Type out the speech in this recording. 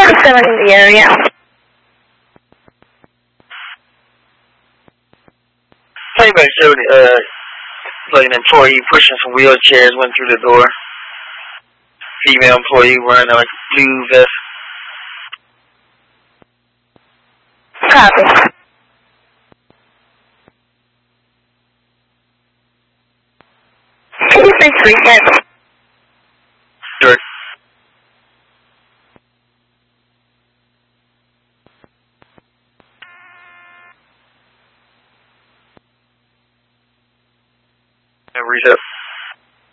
someone in the area. Playback 70, like an employee pushing some wheelchairs, went through the door. Female employee wearing like a blue vest. Copy. Can you please reset? Sure. Reset.